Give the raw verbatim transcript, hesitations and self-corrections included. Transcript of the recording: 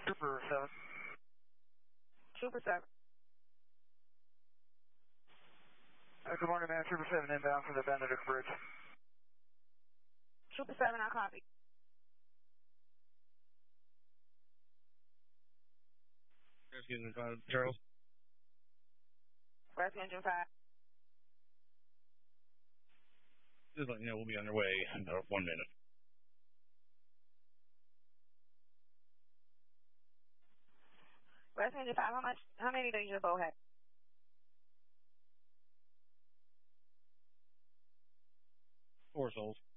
Trooper seven. Trooper seven. Uh, good morning, man. Trooper seven inbound for the Benedict Bridge. Trooper seven, I copy. Excuse me, uh, Charles. Rescue Engine five. Just letting you know we'll be on our way in about one minute. Rescue Engine five, how much, how many do your boat have? Four souls.